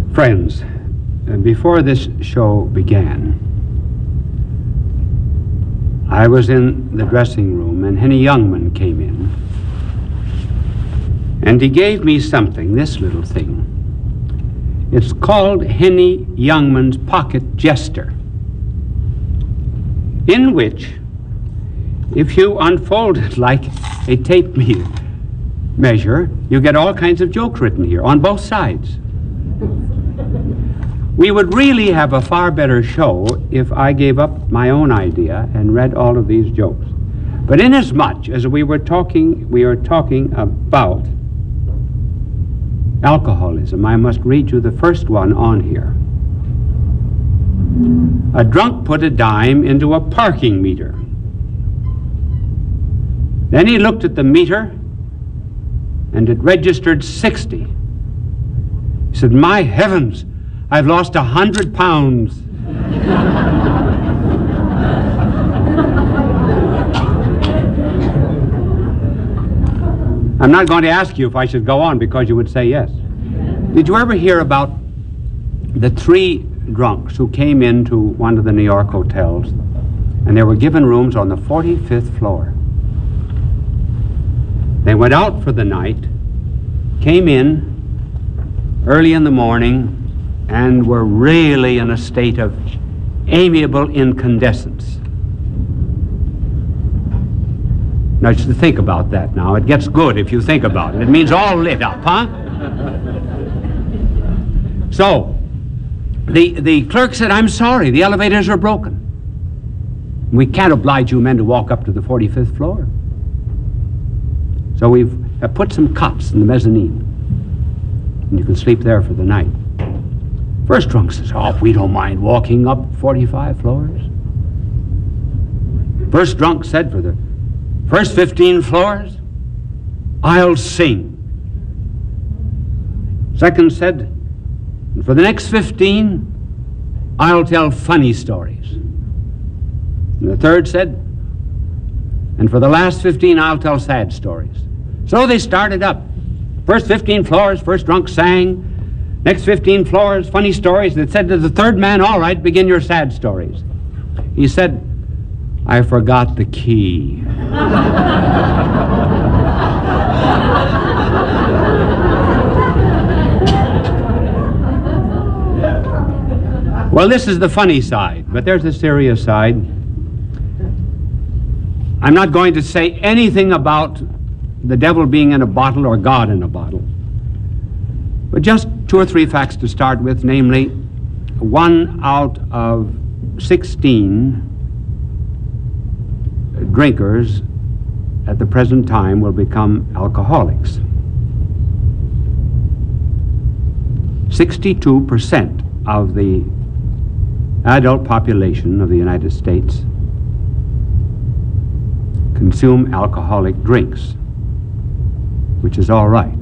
Friends, before this show began, I was in the dressing room and Henny Youngman came in, and he gave me something, this little thing. It's called Henny Youngman's Pocket Jester, in which, if you unfold it like a tape measure, you get all kinds of jokes written here on both sides. We would really have a far better show if I gave up my own idea and read all of these jokes. But inasmuch as we are talking about alcoholism, I must read you the first one on here. A drunk put a dime into a parking meter. Then he looked at the meter and it registered 60. He said, "My heavens, I've lost 100 pounds. I'm not going to ask you if I should go on because you would say yes. Did you ever hear about the 3 drunks who came into one of the New York hotels and they were given rooms on the 45th floor? They went out for the night, came in early in the morning, and were really in a state of amiable incandescence. Now, just think about that now. It gets good if you think about it. It means all lit up, huh? So, the clerk said, "I'm sorry, the elevators are broken. We can't oblige you men to walk up to the 45th floor. So we've put some cots in the mezzanine, and you can sleep there for the night." First drunk says, "Oh, we don't mind walking up 45 floors." First drunk said, "For the first 15 floors, I'll sing." Second said, "And for the next 15, I'll tell funny stories." And the third said, "And for the last 15, I'll tell sad stories." So they started up. First 15 floors, first drunk sang. Next 15 floors, funny stories. That said to the third man, "All right, begin your sad stories." He said, "I forgot the key." Well, this is the funny side, but there's a serious side. I'm not going to say anything about the devil being in a bottle or God in a bottle. But just 2 or 3 facts to start with, namely, 1 out of 16 drinkers at the present time will become alcoholics. 62% of the adult population of the United States consume alcoholic drinks, which is all right.